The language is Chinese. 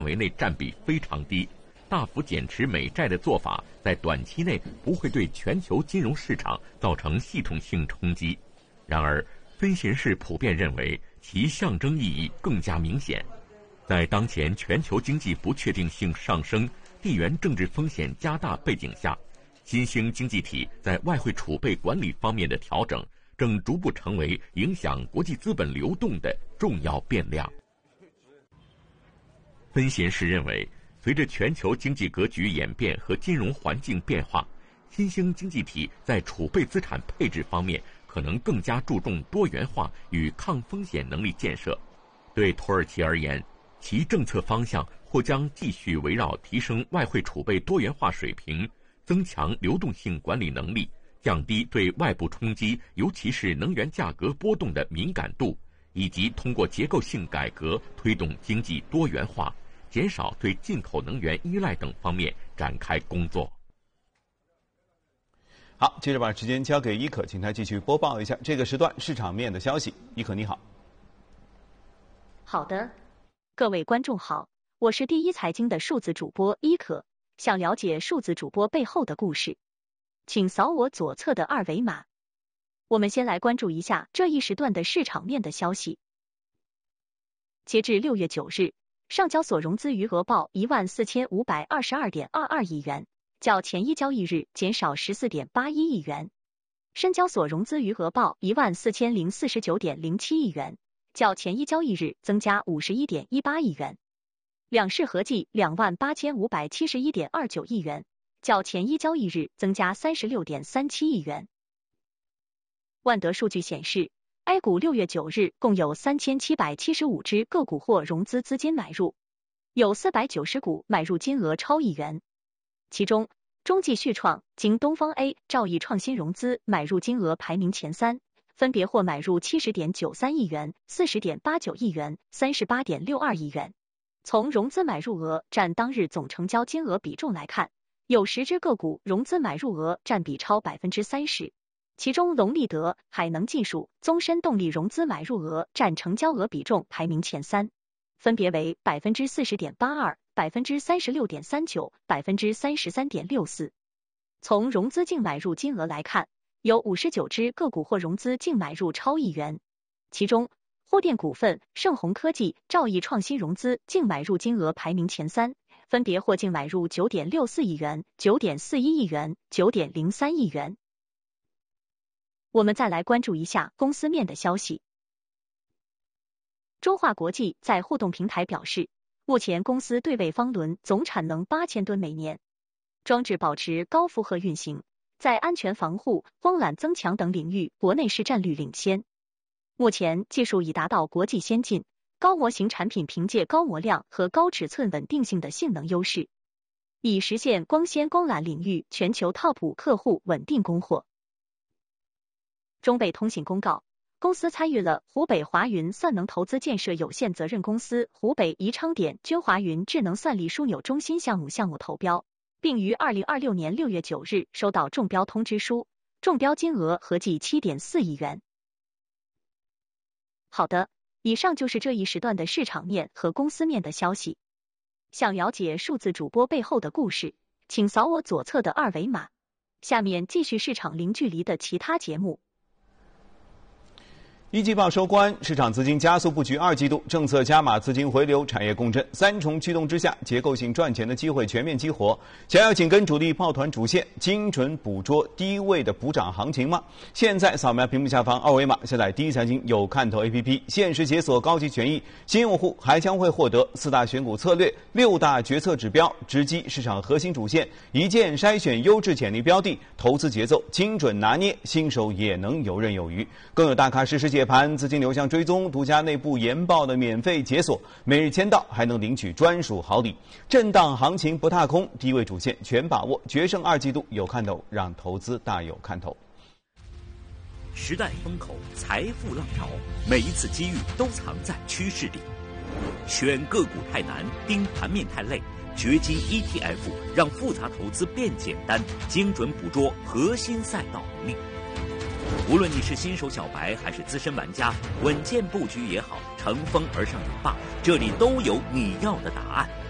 围内占比非常低，大幅减持美债的做法在短期内不会对全球金融市场造成系统性冲击。然而，分析人士普遍认为其象征意义更加明显。在当前全球经济不确定性上升、地缘政治风险加大背景下，新兴经济体在外汇储备管理方面的调整正逐步成为影响国际资本流动的重要变量。分析人士认为，随着全球经济格局演变和金融环境变化，新兴经济体在储备资产配置方面可能更加注重多元化与抗风险能力建设。对土耳其而言，其政策方向或将继续围绕提升外汇储备多元化水平，增强流动性管理能力，降低对外部冲击，尤其是能源价格波动的敏感度，以及通过结构性改革推动经济多元化，减少对进口能源依赖等方面展开工作。 好，接着把时间交给伊可，请他继续播报一下这个时段市场面的消息。伊可，你好。 好的，各位观众好，我是第一财经的数字主播伊可。想了解数字主播背后的故事，请扫我左侧的二维码。我们先来关注一下这一时段的市场面的消息。截至6月9日，上交所融资余额报14522.22亿元，较前一交易日减少14.81亿元。深交所融资余额报14049.07亿元，较前一交易日增加51.18亿元。两市合计28571.29亿元，较前一交易日增加36.37亿元。万德数据显示，A 股6月9日共有3775只个股或融资资金买入，有490股买入金额超亿元。其中，中继续创、京东方 A、兆易创新融资买入金额排名前3，分别或买入70.93亿元、40.89亿元、38.62亿元。从融资买入额占当日总成交金额比重来看，有10只个股融资买入额占比超 30%， 其中龙立德、海能技术、宗申动力融资买入额占成交额比重排名前3，分别为 40.82%、36.39%、33.64%。从融资净买入金额来看，有59只个股或融资净买入超亿元，其中货电股份、盛虹科技、兆易创新融资净买入金额排名前3，分别或净买入 9.64 亿元、9.41亿元、9.03亿元。我们再来关注一下公司面的消息。中化国际在互动平台表示，目前公司对位方轮总产能8000吨每年，装置保持高负荷运行，在安全防护、光缆增强等领域国内市占率领先。目前技术已达到国际先进，高模型产品凭借高模量和高尺寸稳定性的性能优势，已实现光纤光缆领域全球 TOP 5客户稳定供货。中北通信公告，公司参与了湖北华云算能投资建设有限责任公司湖北宜昌点均华云智能算力枢纽中心项目投标，并于2026年6月9日收到中标通知书，中标金额合计 7.4 亿元。好的，以上就是这一时段的市场面和公司面的消息。想了解数字主播背后的故事，请扫我左侧的二维码。下面继续市场零距离的其他节目。 一季报收官，市场资金加速布局2季度，政策加码资金回流，产业共振，3重驱动之下，结构性赚钱的机会全面激活。想要紧跟主力抱团主线，精准捕捉低位的补涨行情吗？现在扫描屏幕下方二维码，下载第一财经有看头 APP， 限时解锁高级权益，新用户还将会获得4大选股策略、6大决策指标，直击市场核心主线，一键筛选优质潜力标的，投资节奏精准拿捏，新手也能游刃有余。更有大咖实时解盘、资金流向追踪、独家内部研报的免费解锁，每日签到还能领取专属好礼。震荡行情不踏空，低位主线全把握，决胜2季度有看头，让投资大有看头。 时代风口，财富浪潮，每一次机遇都藏在趋势里。选个股太难，盯盘面太累，掘金 ETF 让复杂投资变简单，精准捕捉核心赛道能力。无论你是新手小白还是资深玩家，稳健布局也好，乘风而上也罢，这里都有你要的答案。